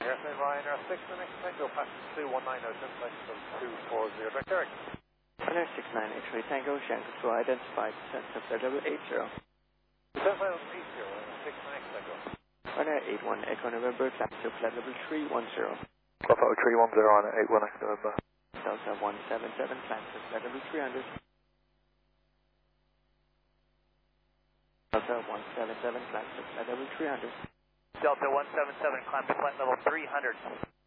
Airplane Ryanair 6, the next Tango, passenger 219, flight from 240, direct Eric. Ryanair 69, X-ray Tango, Shanghai Control identified, descent of level 80. Descent level 80, 69 Tango. Ryanair 81, Echo November, climb to flight level 310. Alpha 310 on 81 Echo November. Delta 177, climb to flight level 300. Delta 177, climb to flight level 300. Delta 177, climb to flight level 300.